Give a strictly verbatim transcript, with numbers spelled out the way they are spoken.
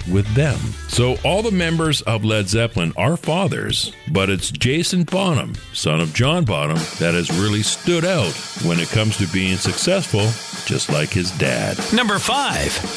with them. So all the members of Led Zeppelin are fathers, but it's Jason Bonham, son of John Bonham, that has really stood out when it comes to being successful, just like his dad. Number five.